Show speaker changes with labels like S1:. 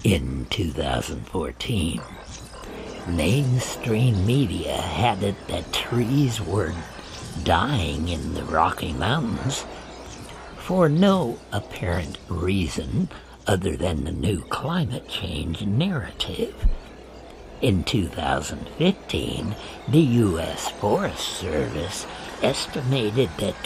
S1: In 2014, mainstream media had it that trees were dying in the Rocky Mountains for no apparent reason other than the new climate change narrative. In 2015, the U.S. Forest Service estimated that